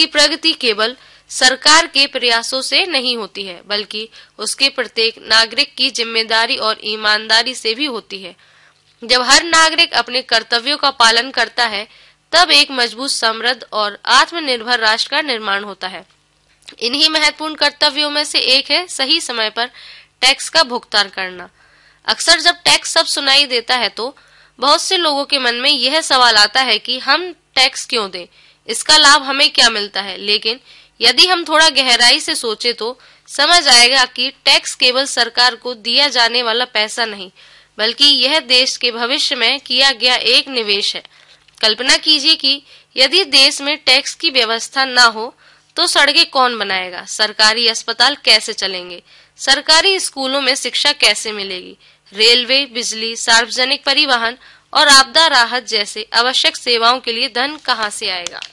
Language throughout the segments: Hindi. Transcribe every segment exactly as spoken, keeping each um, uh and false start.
की प्रगति केवल सरकार के प्रयासों से नहीं होती है, बल्कि उसके प्रत्येक नागरिक की जिम्मेदारी और ईमानदारी से भी होती है। जब हर नागरिक अपने कर्तव्यों का पालन करता है, तब एक मजबूत, समृद्ध और आत्मनिर्भर राष्ट्र का निर्माण होता है। इन्हीं महत्वपूर्ण कर्तव्यों में से एक है सही समय पर टैक्स का भुगतान करना। अक्सर जब टैक्स शब्द सुनाई देता है तो बहुत से लोगों के मन में यह सवाल आता है कि हम टैक्स क्यों दें, इसका लाभ हमें क्या मिलता है। लेकिन यदि हम थोड़ा गहराई से सोचे तो समझ आएगा कि टैक्स केवल सरकार को दिया जाने वाला पैसा नहीं, बल्कि यह देश के भविष्य में किया गया एक निवेश है। कल्पना कीजिए कि यदि देश में टैक्स की व्यवस्था न हो तो सड़कें कौन बनाएगा, सरकारी अस्पताल कैसे चलेंगे, सरकारी स्कूलों में शिक्षा कैसे मिलेगी, रेलवे, बिजली, सार्वजनिक परिवहन और आपदा राहत जैसे आवश्यक सेवाओं के लिए धन कहां से आएगा।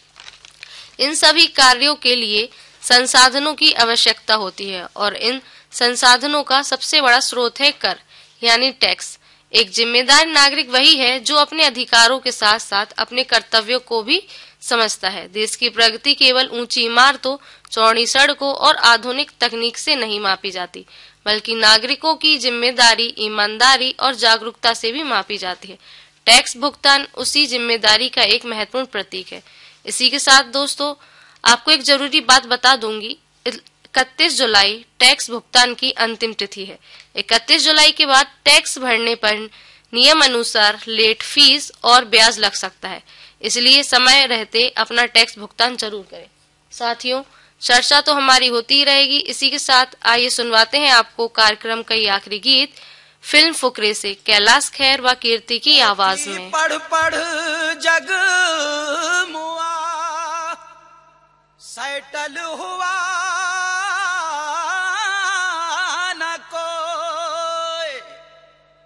इन सभी कार्यों के लिए संसाधनों की आवश्यकता होती है और इन संसाधनों का सबसे बड़ा स्रोत है कर, यानी टैक्स। एक जिम्मेदार नागरिक वही है जो अपने अधिकारों के साथ साथ अपने कर्तव्यों को भी समझता है। देश की प्रगति केवल ऊंची इमारतों, चौड़ी सड़कों और आधुनिक तकनीक से नहीं मापी जाती, बल्कि नागरिकों की जिम्मेदारी, ईमानदारी और जागरूकता से भी मापी जाती है। टैक्स भुगतान उसी जिम्मेदारी का एक महत्वपूर्ण प्रतीक है। इसी के साथ दोस्तों, आपको एक जरूरी बात बता दूंगी, इकतीस जुलाई टैक्स भुगतान की अंतिम तिथि है। इकतीस जुलाई के बाद टैक्स भरने पर नियम अनुसार लेट फीस और ब्याज लग सकता है, इसलिए समय रहते अपना टैक्स भुगतान जरूर करें। साथियों, चर्चा तो हमारी होती ही रहेगी। इसी के साथ आइए सुनवाते हैं आपको कार्यक्रम का ये आखिरी गीत फिल्म फुकरे से, कैलाश खेर व कीर्ति की आवाज में। पढ़ पढ़ जग मुआ सैटल हुआ